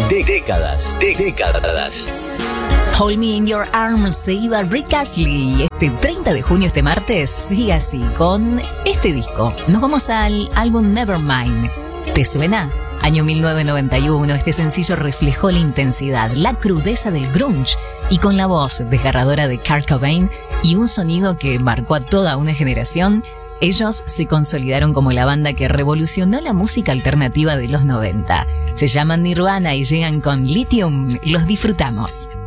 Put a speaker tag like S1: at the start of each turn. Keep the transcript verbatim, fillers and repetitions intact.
S1: Décadas, décadas.
S2: Hold Me in Your Arms se iba Rick Astley. Este treinta de junio, este martes, sigue así con este disco. Nos vamos al álbum Nevermind. ¿Te suena? Año mil novecientos noventa y uno, este sencillo reflejó la intensidad, la crudeza del grunge y con la voz desgarradora de Kurt Cobain y un sonido que marcó a toda una generación, ellos se consolidaron como la banda que revolucionó la música alternativa de los noventa. Se llaman Nirvana y llegan con Lithium. Los disfrutamos.